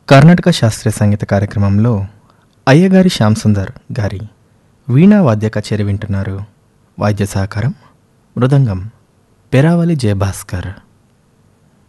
కర్ణాటక శాస్త్రీయ సంగీత కార్యక్రమంలో అయ్యగారి శ్యామ్ సుందర్ గారి వీణా వాద్య కచేరి వింటున్నారు. వాద్య సహకారం మృదంగం పెరావలి జయభాస్కర్.